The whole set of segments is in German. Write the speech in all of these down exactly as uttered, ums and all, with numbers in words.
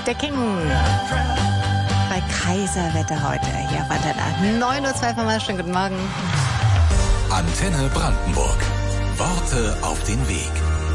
Der King bei Kaiserwetter heute hier auf Antenne. neun Uhr zwei von mal. Schönen guten Morgen. Antenne Brandenburg. Worte auf den Weg.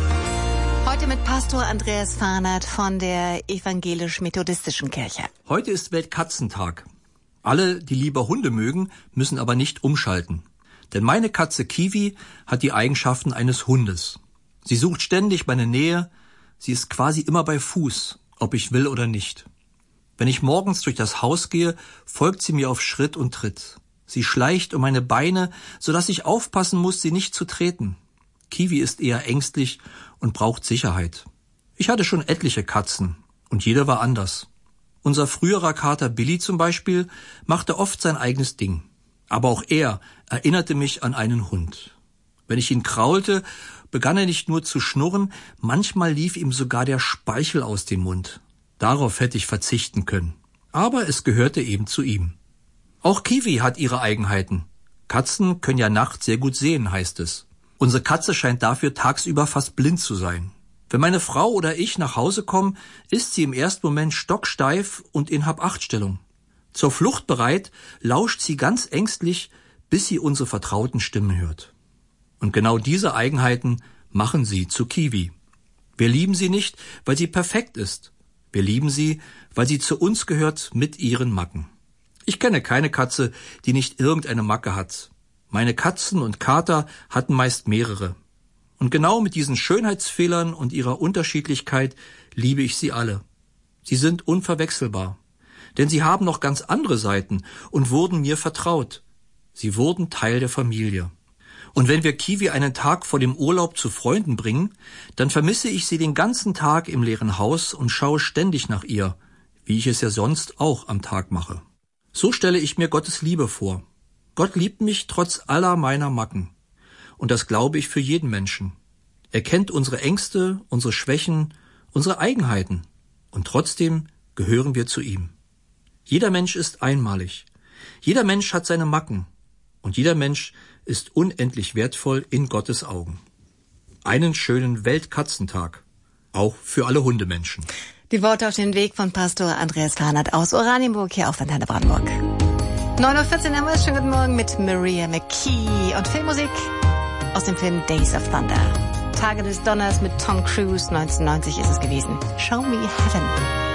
Heute mit Pastor Andreas Fahnert von der evangelisch-methodistischen Kirche. Heute ist Weltkatzentag. Alle, die lieber Hunde mögen, müssen aber nicht umschalten. Denn meine Katze Kiwi hat die Eigenschaften eines Hundes. Sie sucht ständig meine Nähe. Sie ist quasi immer bei Fuß, ob ich will oder nicht. Wenn ich morgens durch das Haus gehe, folgt sie mir auf Schritt und Tritt. Sie schleicht um meine Beine, sodass ich aufpassen muss, sie nicht zu treten. Kiwi ist eher ängstlich und braucht Sicherheit. Ich hatte schon etliche Katzen und jeder war anders. Unser früherer Kater Billy zum Beispiel machte oft sein eigenes Ding. Aber auch er erinnerte mich an einen Hund. Wenn ich ihn kraulte, begann er nicht nur zu schnurren, manchmal lief ihm sogar der Speichel aus dem Mund. Darauf hätte ich verzichten können. Aber es gehörte eben zu ihm. Auch Kiwi hat ihre Eigenheiten. Katzen können ja nachts sehr gut sehen, heißt es. Unsere Katze scheint dafür tagsüber fast blind zu sein. Wenn meine Frau oder ich nach Hause kommen, ist sie im ersten Moment stocksteif und in Hab-Acht-Stellung. Zur Flucht bereit, lauscht sie ganz ängstlich, bis sie unsere vertrauten Stimmen hört. Und genau diese Eigenheiten machen sie zu Kiwi. Wir lieben sie nicht, weil sie perfekt ist. Wir lieben sie, weil sie zu uns gehört mit ihren Macken. Ich kenne keine Katze, die nicht irgendeine Macke hat. Meine Katzen und Kater hatten meist mehrere. Und genau mit diesen Schönheitsfehlern und ihrer Unterschiedlichkeit liebe ich sie alle. Sie sind unverwechselbar. Denn sie haben noch ganz andere Seiten und wurden mir vertraut. Sie wurden Teil der Familie. Und wenn wir Kiwi einen Tag vor dem Urlaub zu Freunden bringen, dann vermisse ich sie den ganzen Tag im leeren Haus und schaue ständig nach ihr, wie ich es ja sonst auch am Tag mache. So stelle ich mir Gottes Liebe vor. Gott liebt mich trotz aller meiner Macken. Und das glaube ich für jeden Menschen. Er kennt unsere Ängste, unsere Schwächen, unsere Eigenheiten. Und trotzdem gehören wir zu ihm. Jeder Mensch ist einmalig. Jeder Mensch hat seine Macken. Und jeder Mensch ist unendlich wertvoll in Gottes Augen. Einen schönen Weltkatzentag. Auch für alle Hundemenschen. Die Worte auf den Weg von Pastor Andreas Fahnert aus Oranienburg hier auf Antenne Brandenburg. neun Uhr vierzehn haben wir es. Schönen guten Morgen mit Maria McKee und Filmmusik aus dem Film Days of Thunder. Tage des Donners mit Tom Cruise, neunzehnhundertneunzig ist es gewesen. Show Me Heaven.